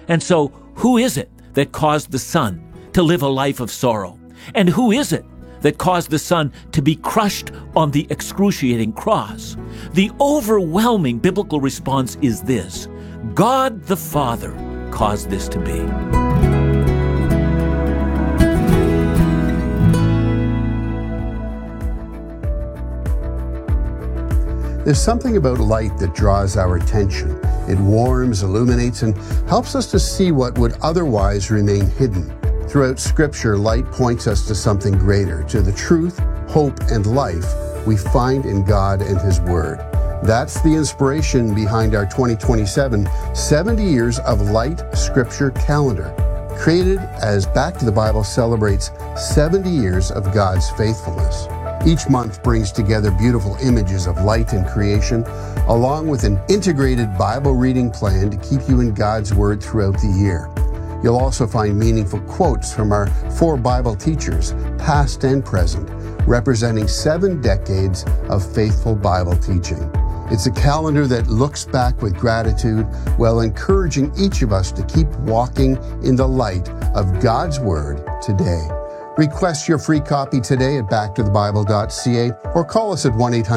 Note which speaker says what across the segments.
Speaker 1: And so, who is it that caused the Son to live a life of sorrow? And who is it that caused the Son to be crushed on the excruciating cross? The overwhelming biblical response is this: God the Father caused this to be.
Speaker 2: There's something about light that draws our attention. It warms, illuminates, and helps us to see what would otherwise remain hidden. Throughout Scripture, light points us to something greater, to the truth, hope, and life we find in God and His Word. That's the inspiration behind our 2027 70 Years of Light Scripture calendar, created as Back to the Bible celebrates 70 years of God's faithfulness. Each month brings together beautiful images of light and creation, along with an integrated Bible reading plan to keep you in God's Word throughout the year. You'll also find meaningful quotes from our 4 Bible teachers, past and present, representing 7 decades of faithful Bible teaching. It's a calendar that looks back with gratitude while encouraging each of us to keep walking in the light of God's Word today. Request your free copy today at backtothebible.ca or call us at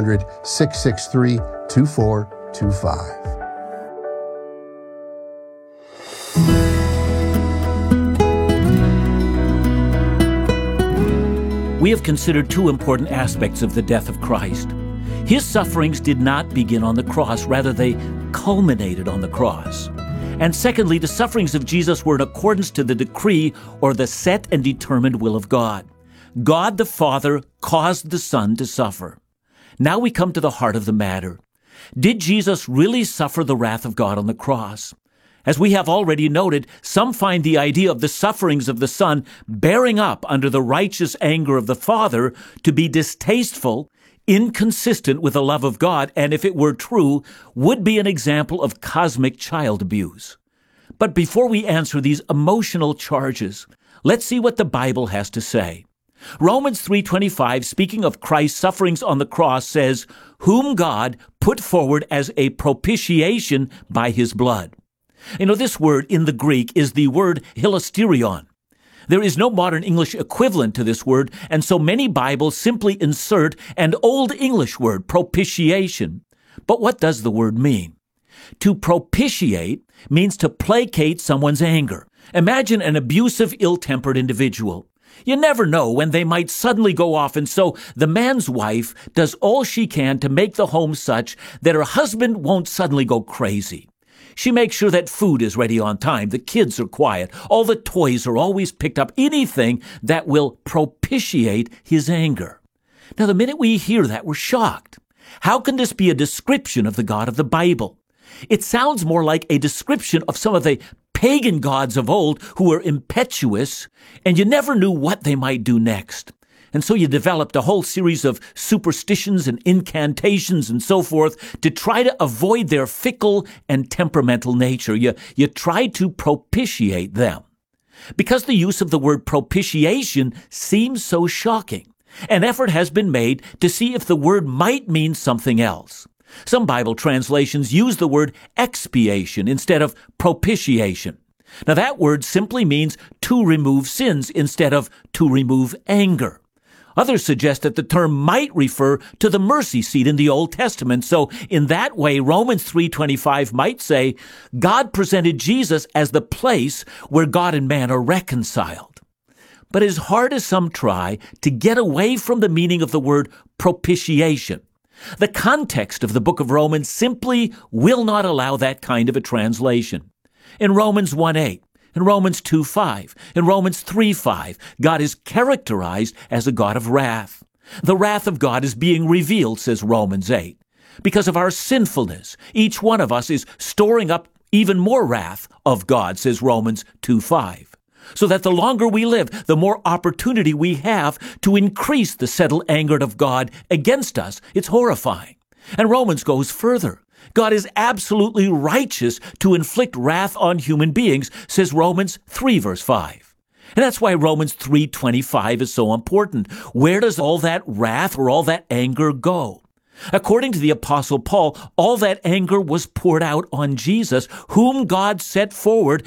Speaker 2: 1-800-663-2425.
Speaker 1: We have considered 2 important aspects of the death of Christ. His sufferings did not begin on the cross, rather they culminated on the cross. And secondly, the sufferings of Jesus were in accordance to the decree or the set and determined will of God. God the Father caused the Son to suffer. Now we come to the heart of the matter. Did Jesus really suffer the wrath of God on the cross? As we have already noted, some find the idea of the sufferings of the Son bearing up under the righteous anger of the Father to be distasteful, inconsistent with the love of God, and if it were true, would be an example of cosmic child abuse. But before we answer these emotional charges, let's see what the Bible has to say. Romans 3:25, speaking of Christ's sufferings on the cross, says, "Whom God put forward as a propitiation by His blood." This word in the Greek is the word hilasterion. There is no modern English equivalent to this word, and so many Bibles simply insert an Old English word, propitiation. But what does the word mean? To propitiate means to placate someone's anger. Imagine an abusive, ill-tempered individual. You never know when they might suddenly go off, and so the man's wife does all she can to make the home such that her husband won't suddenly go crazy. She makes sure that food is ready on time, the kids are quiet, all the toys are always picked up, anything that will propitiate his anger. Now, the minute we hear that, we're shocked. How can this be a description of the God of the Bible? It sounds more like a description of some of the pagan gods of old who were impetuous, and you never knew what they might do next. And so you developed a whole series of superstitions and incantations and so forth to try to avoid their fickle and temperamental nature. You tried to propitiate them. Because the use of the word propitiation seems so shocking, an effort has been made to see if the word might mean something else. Some Bible translations use the word expiation instead of propitiation. Now that word simply means to remove sins instead of to remove anger. Others suggest that the term might refer to the mercy seat in the Old Testament. So in that way, Romans 3:25 might say, God presented Jesus as the place where God and man are reconciled. But as hard as some try to get away from the meaning of the word propitiation, the context of the book of Romans simply will not allow that kind of a translation. In Romans 1:8, in Romans 2:5, in Romans 3:5, God is characterized as a God of wrath. The wrath of God is being revealed, says Romans 8. Because of our sinfulness, each one of us is storing up even more wrath of God, says Romans 2:5. So that the longer we live, the more opportunity we have to increase the settled anger of God against us. It's horrifying. And Romans goes further. God is absolutely righteous to inflict wrath on human beings, says Romans 3 verse 5. And that's why Romans 3:25 is so important. Where does all that wrath or all that anger go? According to the Apostle Paul, all that anger was poured out on Jesus, whom God set forward